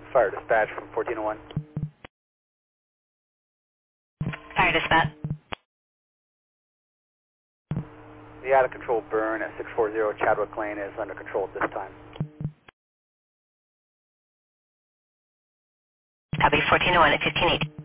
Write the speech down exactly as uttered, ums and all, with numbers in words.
Fire dispatch from fourteen oh one. Fire dispatch. The out-of-control burn at six forty Chadwick Lane is under control at this time. Copy fourteen oh one at fifteen eighty.